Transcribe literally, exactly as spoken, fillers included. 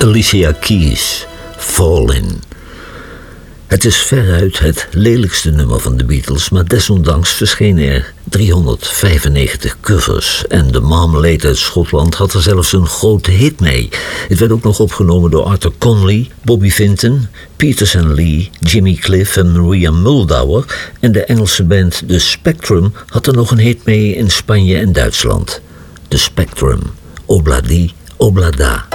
Alicia Keys, Fallin'. Het is veruit het lelijkste nummer van de Beatles, maar desondanks verschenen er driehonderdvijfennegentig covers en de Marmalade uit Schotland had er zelfs een grote hit mee. Het werd ook nog opgenomen door Arthur Conley, Bobby Vinton, Peters and Lee, Jimmy Cliff en Maria Muldaur en de Engelse band The Spectrum had er nog een hit mee in Spanje en Duitsland. The Spectrum, Obladi Oblada.